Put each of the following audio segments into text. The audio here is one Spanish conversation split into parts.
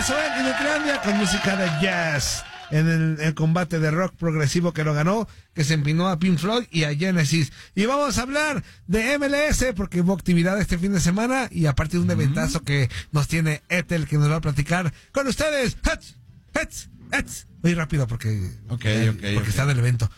eso en Inutilandia con música de jazz. En el combate de rock progresivo que lo ganó, que se empinó a Pink Floyd y a Genesis. Y vamos a hablar de MLS porque hubo actividad este fin de semana y aparte de un eventazo que nos tiene Ethel, que nos va a platicar con ustedes. Muy rápido porque está en el evento.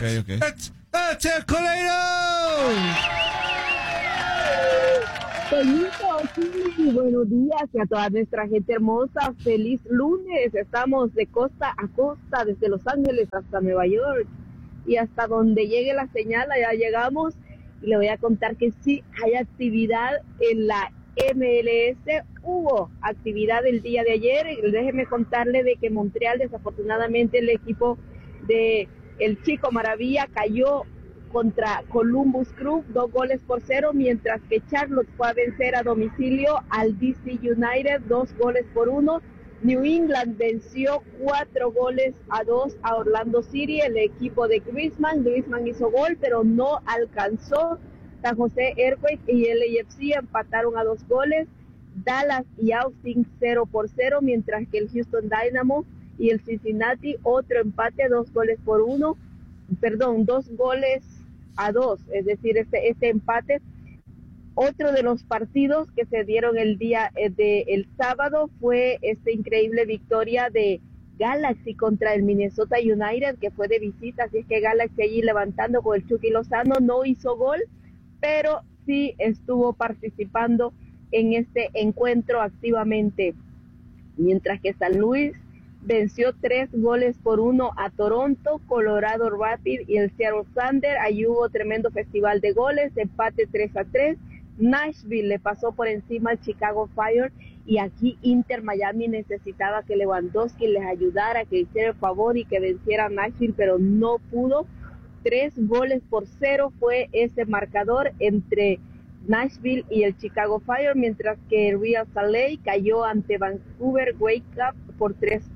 Sí, buenos días y a toda nuestra gente hermosa, feliz lunes. Estamos de costa a costa, desde Los Ángeles hasta Nueva York y hasta donde llegue la señal, allá llegamos. Y le voy a contar que sí hay actividad en la MLS. Hubo actividad el día de ayer. Déjeme contarle de que Montreal, desafortunadamente, el equipo de el Chico Maravilla cayó contra Columbus Crew 2-0, mientras que Charlotte fue a vencer a domicilio al DC United 2-1. New England venció 4-2 a Orlando City, el equipo de Griezmann hizo gol, pero no alcanzó. San José Earthquakes y LAFC empataron a 2 goles. Dallas y Austin 0-0, mientras que el Houston Dynamo y el Cincinnati otro empate, 2 goles a 2, es decir, este empate. Otro de los partidos que se dieron el día el sábado fue esta increíble victoria de Galaxy contra el Minnesota United, que fue de visita, así es que Galaxy allí levantando con el Chucky Lozano, no hizo gol, pero sí estuvo participando en este encuentro activamente, mientras que San Luis venció 3-1 a Toronto, Colorado Rapids y el Seattle Thunder. Ahí hubo tremendo festival de goles, empate 3-3. Nashville le pasó por encima al Chicago Fire y aquí Inter Miami necesitaba que Lewandowski les ayudara, que hiciera el favor y que venciera a Nashville, pero no pudo. 3-0 fue ese marcador entre Nashville y el Chicago Fire, mientras que Real Salt Lake cayó ante Vancouver Whitecaps por 3-0.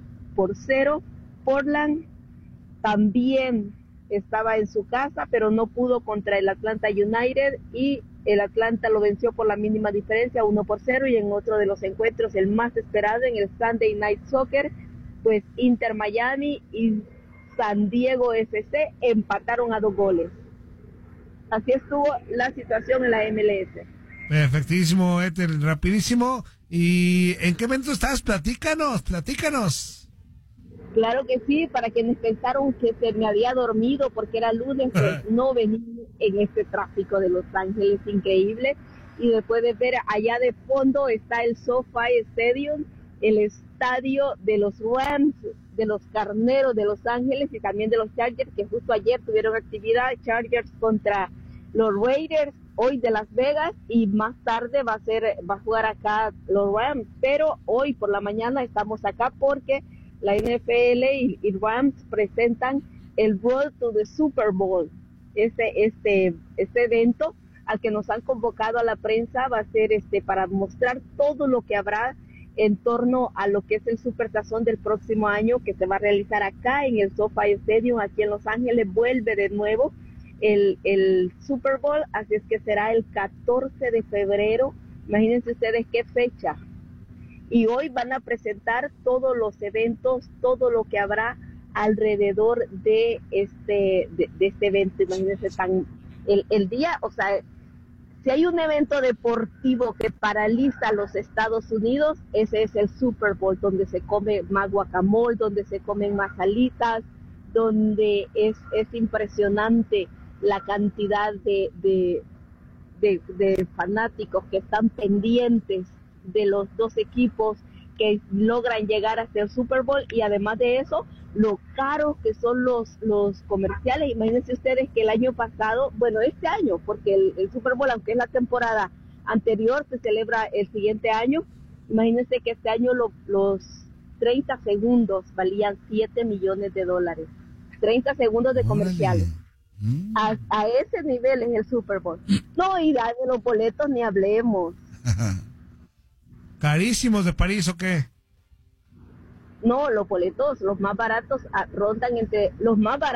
Portland también estaba en su casa, pero no pudo contra el Atlanta United y el Atlanta lo venció por la mínima diferencia, 1-0. Y en otro de los encuentros, el más esperado en el Sunday Night Soccer, pues Inter Miami y San Diego FC empataron a 2 goles. Así estuvo la situación en la MLS. Perfectísimo, Ethel, rapidísimo. ¿Y en qué evento estás? Platícanos. Claro que sí, para quienes pensaron que se me había dormido porque era lunes, pues no venía en este tráfico de Los Ángeles increíble. Y después de ver allá de fondo está el SoFi Stadium, el estadio de los Rams, de los Carneros de Los Ángeles y también de los Chargers, que justo ayer tuvieron actividad. Chargers contra los Raiders, hoy de Las Vegas, y más tarde va a jugar acá los Rams. Pero hoy por la mañana estamos acá porque la NFL y Rams presentan el Road to the Super Bowl. Este evento al que nos han convocado a la prensa va a ser para mostrar todo lo que habrá en torno a lo que es el Supertazón del próximo año, que se va a realizar acá en el SoFi Stadium, aquí en Los Ángeles. Vuelve de nuevo el Super Bowl, así es que será el 14 de febrero. Imagínense ustedes qué fecha. Y hoy van a presentar todos los eventos, todo lo que habrá alrededor de este evento. Imagínense el día, o sea, si hay un evento deportivo que paraliza a los Estados Unidos, ese es el Super Bowl, donde se come más guacamole, donde se comen más alitas, donde es impresionante la cantidad de fanáticos que están pendientes de los dos equipos que logran llegar hasta el Super Bowl. Y además de eso, lo caros que son los comerciales. Imagínense ustedes que el año pasado, bueno, este año, porque el Super Bowl, aunque es la temporada anterior, se celebra el siguiente año. Imagínense que este año los 30 segundos valían $7 millones. 30 segundos de comerciales. A ese nivel es el Super Bowl. No, y de los boletos ni hablemos. ¿Carísimos de París o qué? No, los boletos, los más baratos, rondan entre los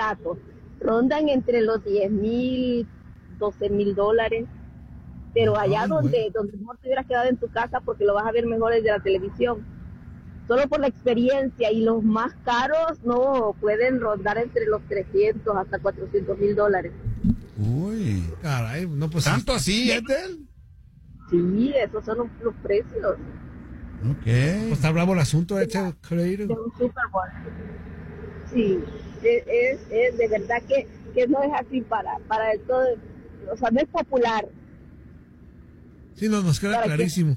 $10,000, $12,000. Pero allá donde mejor te hubieras quedado en tu casa porque lo vas a ver mejor desde la televisión. solo por la experiencia, y los más caros no pueden rondar entre los 300 hasta $400,000. Uy, Caray, no, pues. ¿tanto así, Ethel? Sí, esos son los precios Ok. Pues está bravo el asunto, de Creator. un Super Bowl. Sí, es de verdad que no es así para el todo, o sea, no es popular. Sí, nos queda ¿Para qué? clarísimo.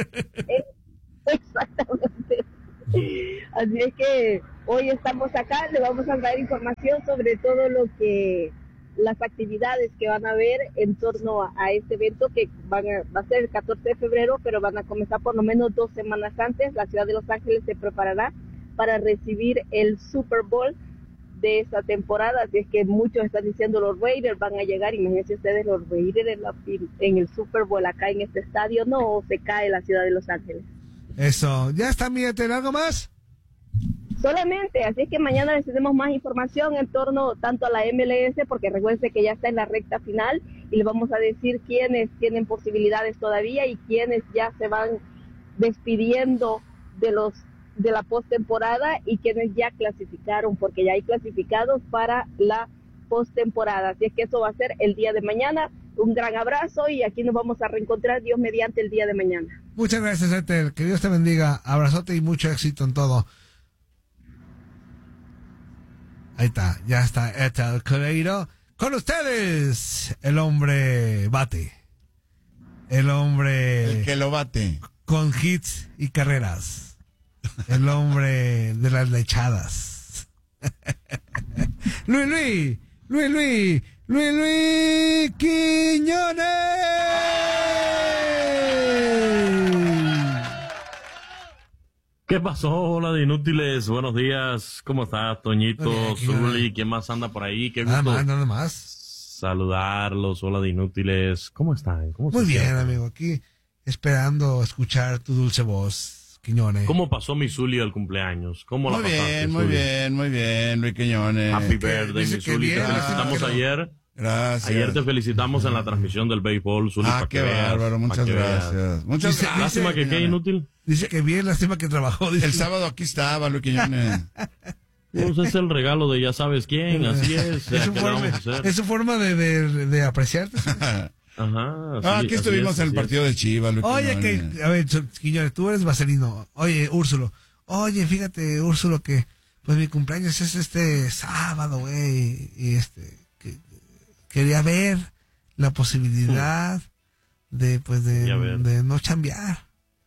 Exactamente. Así es que hoy estamos acá, le vamos a dar información sobre todo las actividades que van a haber en torno a este evento que va a ser el 14 de febrero, pero van a comenzar por lo menos 2 semanas antes. La ciudad de Los Ángeles se preparará para recibir el Super Bowl de esta temporada, así es que muchos están diciendo los Raiders van a llegar. Imagínense ustedes los Raiders en el Super Bowl acá en este estadio, no, se cae la ciudad de Los Ángeles. Eso, ya está, mi Ethel, ¿algo más? Solamente, así es que mañana les tenemos más información en torno tanto a la MLS, porque recuerden que ya está en la recta final, y les vamos a decir quiénes tienen posibilidades todavía y quiénes ya se van despidiendo de la postemporada y quienes ya clasificaron, porque ya hay clasificados para la postemporada. Así es que eso va a ser el día de mañana. Un gran abrazo y aquí nos vamos a reencontrar, Dios mediante, el día de mañana. Muchas gracias, Ethel. Que Dios te bendiga. Abrazote y mucho éxito en todo. Ahí está, ya está Ethel Creator. Con ustedes, el hombre bate. El hombre El que lo bate. con hits y carreras. El hombre de las lechadas. Luis Quiñones. ¿Qué pasó? Hola de inútiles, buenos días. ¿Cómo estás, Toñito, Muy bien, Zuli? ¿Quién más anda por ahí? Qué Nada gusto más, nada más. saludarlos. Hola de inútiles. ¿Cómo están? ¿Cómo Muy se bien, sienten? amigo. Aquí esperando escuchar tu dulce voz, Quiñones. ¿Cómo pasó mi Zuli al cumpleaños? ¿Cómo Muy la pasaste, bien, muy Zuli? bien, muy bien, Luis Quiñones. Happy birthday, dice mi que Zuli. bien, Te felicitamos lástima que no. ayer. Gracias. Ayer te felicitamos en la transmisión del béisbol, Zuli. Ah, pa' qué que veas, bárbaro, pa' muchas que veas. gracias. Muchas Dice- gracias. Lástima que qué Quiñones. inútil. Dice que bien, lástima que trabajó. Dice. El sábado aquí estaba, Luis Quiñones. Pues es el regalo de ya sabes quién, así es. Es su ¿Qué le vamos a forma, hacer? es su forma de apreciarte. Ajá. Aquí estuvimos en el partido de Chivas, Luis Oye, Quiñones. que, a ver, Quiñones, tú eres vaselino. Oye, Úrsulo. Oye, fíjate, Úrsulo, que pues mi cumpleaños es este sábado, güey. Y que quería ver la posibilidad de, pues, Ya ver. de no chambear.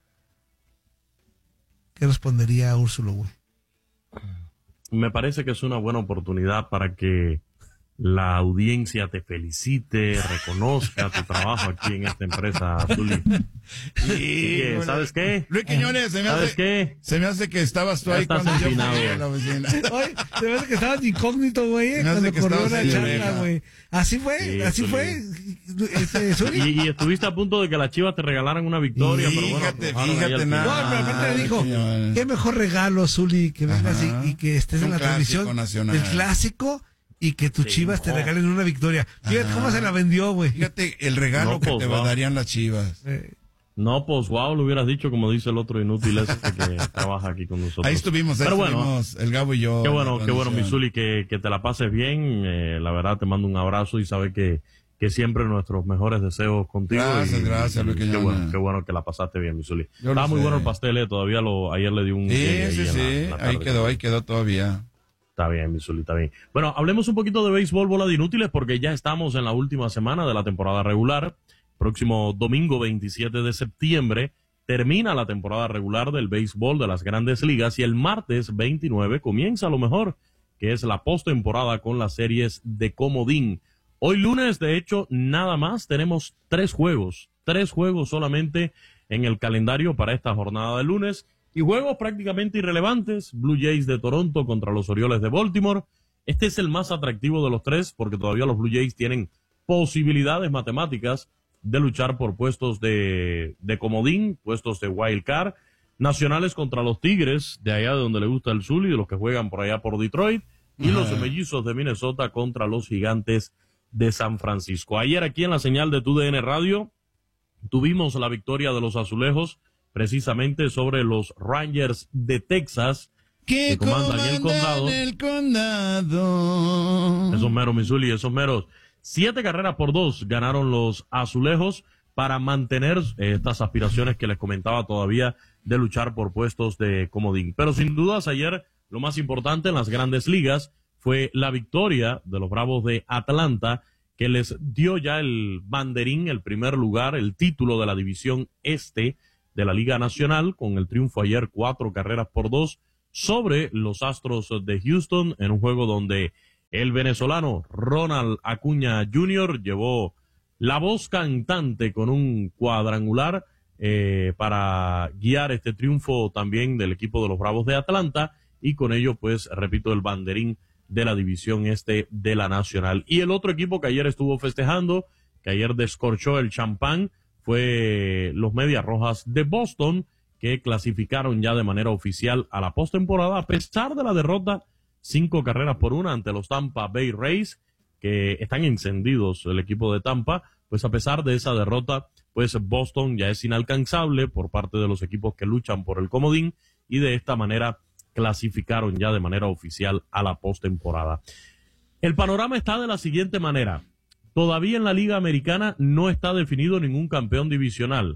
¿Qué respondería Úrsulo, güey? Me parece que es una buena oportunidad para que la audiencia te felicite, reconozca tu trabajo aquí en esta empresa, Zuli. Sí, ¿Sabes qué? Luis Quiñones, ¿Sabes qué? se me hace que estabas tú Ya ahí estás cuando yo fui empinado. a la oficina. Oye, se me hace que estabas incógnito, güey, Se me hace cuando que corrió estabas una ahí de charla, oreja. güey. Así fue, Sí, así Zuli. fue. Zuli. Y estuviste a punto de que las Chivas te regalaran una victoria, pero bueno. Fíjate, aflojaron ahí fíjate al nada. final. No, pero aparte le dijo, Quiñones. qué mejor regalo, Zuli, que vengas Ajá. y que estés Un en la clásico transmisión nacional. del clásico y que tus Sí, Chivas te no. regalen una victoria. Fíjate Ajá. cómo se la vendió, güey. Fíjate el regalo No, que pues, te wow. darían las Chivas. No, pues wow, lo hubieras dicho como dice el otro inútil ese que trabaja aquí con nosotros. Ahí estuvimos, Pero bueno, el Gabo y yo. qué en la bueno, mi transmisión. Zuli, que te la pases bien. La verdad, te mando un abrazo y sabe que siempre nuestros mejores deseos contigo. Gracias, Luis qué Quiñones. bueno que la pasaste bien, mi Zuli. Yo lo Estaba muy sé. bueno el pastel, todavía ayer le di un... Sí, llegue ahí sí, en la- sí. en la tarde. Ahí quedó todavía. Está bien, mi Zuli, está bien. Bueno, hablemos un poquito de béisbol, bola de inútiles, porque ya estamos en la última semana de la temporada regular. Próximo domingo 27 de septiembre termina la temporada regular del béisbol de las grandes ligas y el martes 29 comienza lo mejor, que es la postemporada con las series de comodín. Hoy lunes, de hecho, nada más tenemos 3 juegos solamente en el calendario para esta jornada de lunes y juegos prácticamente irrelevantes. Blue Jays de Toronto contra los Orioles de Baltimore. Este es el más atractivo de los 3 porque todavía los Blue Jays tienen posibilidades matemáticas de luchar por puestos de comodín, puestos de wild card. Nacionales contra los Tigres, de allá de donde le gusta el Zuli, de los que juegan por allá por Detroit, y los Mellizos de Minnesota contra los Gigantes de San Francisco. Ayer aquí en la señal de TUDN Radio tuvimos la victoria de los Azulejos precisamente sobre los Rangers de Texas, que comandan el condado. Esos meros, Missouri, esos meros. 7-2 ganaron los azulejos para mantener estas aspiraciones que les comentaba todavía de luchar por puestos de comodín. Pero sin dudas ayer lo más importante en las grandes ligas fue la victoria de los Bravos de Atlanta, que les dio ya el banderín, el primer lugar, el título de la división este de la Liga Nacional, con el triunfo ayer 4-2 sobre los Astros de Houston, en un juego donde el venezolano Ronald Acuña Jr. llevó la voz cantante con un cuadrangular para guiar este triunfo también del equipo de los Bravos de Atlanta, y con ello, pues, repito, el banderín de la división este de la Nacional. Y el otro equipo que ayer estuvo festejando, que ayer descorchó el champán, fue los Medias Rojas de Boston, que clasificaron ya de manera oficial a la postemporada, a pesar de la derrota 5-1 ante los Tampa Bay Rays, que están encendidos el equipo de Tampa. Pues a pesar de esa derrota, pues Boston ya es inalcanzable por parte de los equipos que luchan por el comodín, y de esta manera clasificaron ya de manera oficial a la postemporada. El panorama está de la siguiente manera. Todavía en la Liga Americana no está definido ningún campeón divisional.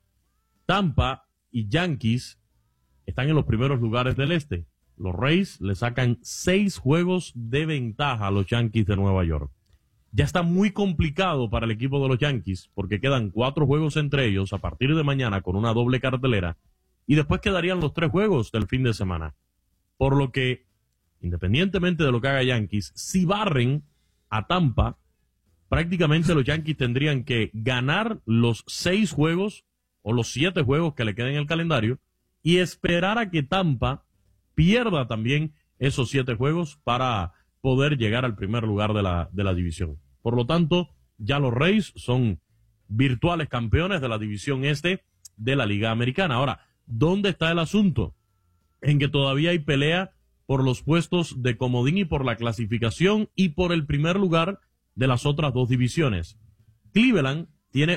Tampa y Yankees están en los primeros lugares del este. Los Rays le sacan 6 juegos de ventaja a los Yankees de Nueva York. Ya está muy complicado para el equipo de los Yankees, porque quedan 4 juegos entre ellos a partir de mañana con una doble cartelera, y después quedarían los 3 juegos del fin de semana. Por lo que, independientemente de lo que haga Yankees, si barren a Tampa, prácticamente los Yankees tendrían que ganar los 6 juegos o los 7 juegos que le queden en el calendario y esperar a que Tampa pierda también esos 7 juegos para poder llegar al primer lugar de la división. Por lo tanto, ya los Rays son virtuales campeones de la división este de la Liga Americana. Ahora, ¿dónde está el asunto? En que todavía hay pelea por los puestos de comodín y por la clasificación y por el primer lugar de las otras 2 divisiones. Cleveland tiene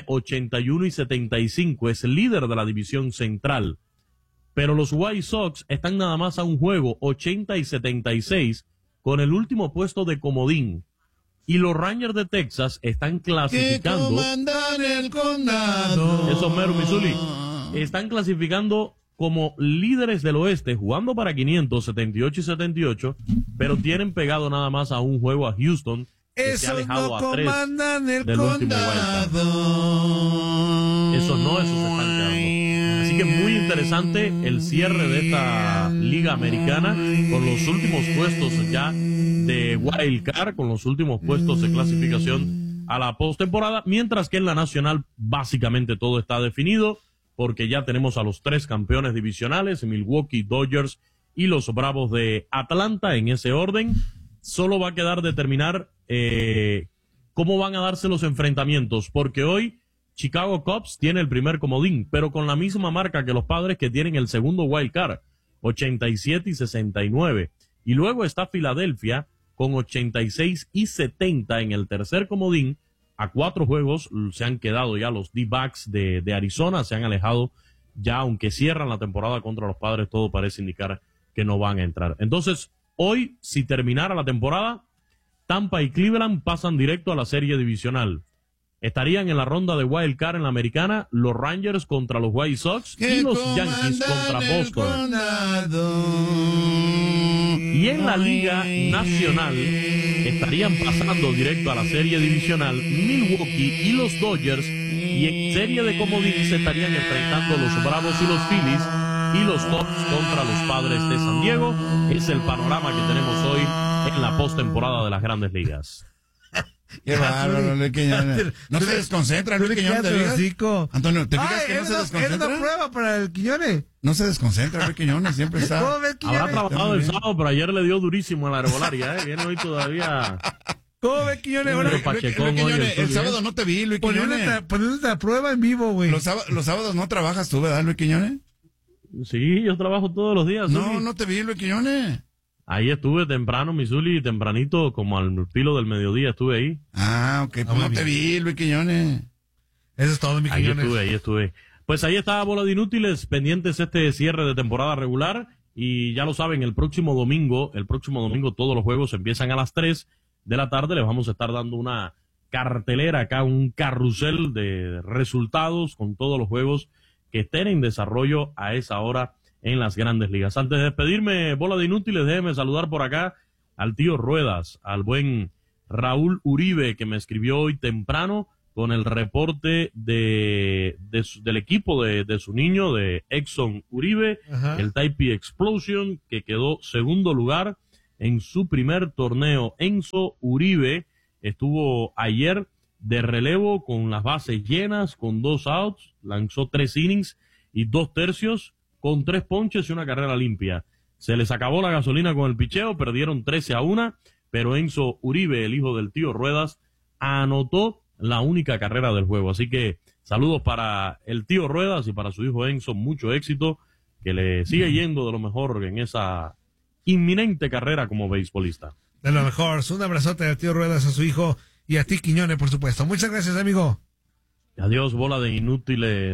81-75, es líder de la división central. Pero los White Sox están nada más a un juego, 80-76, con el último puesto de comodín. Y los Rangers de Texas están clasificando. Que comandan el condado. Esos meros, Missouri. Están clasificando como líderes del oeste, jugando para 500, 78-78, pero tienen pegado nada más a un juego a Houston, que se ha alejado a 3 del último wild. Esos se están quedando. Así que muy interesante el cierre de esta liga americana, con los últimos puestos ya de wild card, con los últimos puestos de clasificación a la postemporada, mientras que en la nacional básicamente todo está definido, porque ya tenemos a los 3 campeones divisionales, Milwaukee, Dodgers y los Bravos de Atlanta, en ese orden. Solo va a quedar determinar cómo van a darse los enfrentamientos, porque hoy Chicago Cubs tiene el primer comodín, pero con la misma marca que los Padres, que tienen el segundo wild card, 87-69. Y luego está Filadelfia con 86-70 en el tercer comodín. A 4 juegos se han quedado ya los D-backs de Arizona, se han alejado ya, aunque cierran la temporada contra los Padres, todo parece indicar que no van a entrar. Entonces, hoy, si terminara la temporada, Tampa y Cleveland pasan directo a la serie divisional. Estarían en la ronda de wild card en la americana los Rangers contra los White Sox y los Yankees contra Boston. Y en la Liga Nacional estarían pasando directo a la serie divisional Milwaukee y los Dodgers, y en serie de comodín se estarían enfrentando los Bravos y los Phillies, y los Cubs contra los Padres de San Diego. Es el panorama que tenemos hoy en la postemporada de las Grandes Ligas. Qué bárbaro, Luis Quiñones. No se desconcentra, Luis Quiñones, ¿te fijas? Antonio, ¿te fijas que no se desconcentra? Es una prueba para el Quiñones. No se desconcentra, Luis Quiñones, siempre está. Habrá trabajado el sábado, pero ayer le dio durísimo a la herbolaria, Viene hoy todavía. ¿Cómo ves, Quiñones? Ahora, el sábado no te vi, Luis Quiñones. Poniéndote a prueba en vivo, güey. Los sábados no trabajas tú, ¿verdad, Luis Quiñones? Sí, yo trabajo todos los días. No te vi, Luis Quiñones. Ahí estuve temprano, Missouri, tempranito, como al filo del mediodía estuve ahí. Ah, ok, pues no te vi, Luis Quiñones. Eso es todo, mi Quiñones. Ahí estuve. Pues ahí está Bola de Inútiles, pendientes este cierre de temporada regular. Y ya lo saben, el próximo domingo todos los juegos empiezan a las 3 de la tarde. Les vamos a estar dando una cartelera acá, un carrusel de resultados con todos los juegos que estén en desarrollo a esa hora en las grandes ligas. Antes de despedirme, Bola de Inútiles, déjeme saludar por acá al tío Ruedas, al buen Raúl Uribe, que me escribió hoy temprano con el reporte del equipo de su niño, de Exxon Uribe, el Taipei Explosion, que quedó segundo lugar en su primer torneo. Enzo Uribe estuvo ayer de relevo con las bases llenas, con 2 outs, lanzó 3 innings y 2 tercios, con 3 ponches y una carrera limpia. Se les acabó la gasolina con el picheo, perdieron 13-1, pero Enzo Uribe, el hijo del tío Ruedas, anotó la única carrera del juego. Así que saludos para el tío Ruedas y para su hijo Enzo, mucho éxito, que le sigue yendo de lo mejor en esa inminente carrera como beisbolista. De lo mejor. Un abrazote al tío Ruedas, a su hijo y a ti, Quiñones, por supuesto. Muchas gracias, amigo. Adiós, Bola de Inútiles.